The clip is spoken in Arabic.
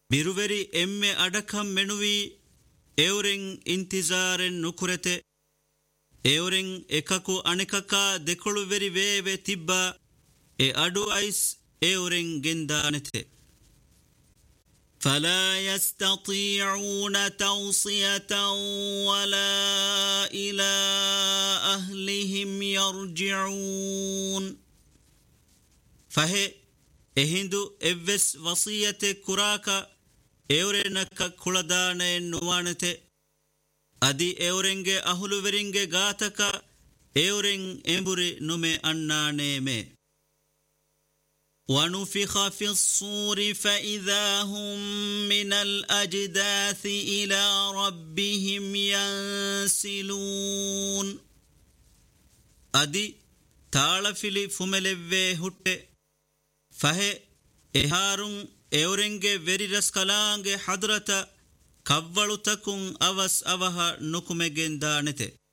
ಬಿರುವೆರಿ ಎಮ್ಮೆ ಅಡಕಂ ಮೆನುವಿ ಎವರೆಂ ಇಂತಿಜಾರೆನ್ ನುಕುರೆತೆ ಎವರೆಂ ಎಕಕು ಅಣಿಕಕ ದೆಕೊಳುವೆರಿ ವೇವೆ ತಿಬ್ಬ ಎ ಅಡು ಐಸ್ ಎವರೆಂ ಗೆಂದಾನೆತೆ فلا يستطيعون توصية ولا إلى أهلهم يرجعون فهي ಎಹಿಂದು ಎವ್ವೆಸ್ ವಸಿಯತೆ ಕುರಾಕ ಎವರೆನಕ್ಕ ಕುಳದಾನೆ ನುವಾಣತೆ ಅದಿ ಎವರೆಂಗೆ ಅಹುಲುವೆರಿಂಗೆ ಗಾತಕ ಎವರೆಂ ಎಂಬುರಿ ನುಮೆ ಅಣ್ಣಾನೇಮೆ ونفخ في الصور فإذا هم من الأجداث إلى ربهم ينسلون أدي تالفلي فملوه هُٹّe فهي إهارون إورنجي وريرس كلانجي حضرتا كوّلو تكون أوس أوها نكمجين دانته